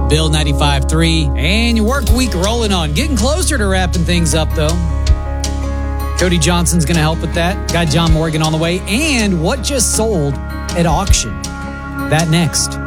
Bill 95.3, and your work week rolling on. Getting closer to wrapping things up, though. Cody Johnson's going to help with that. Got John Morgan on the way. And what just sold at auction. That next.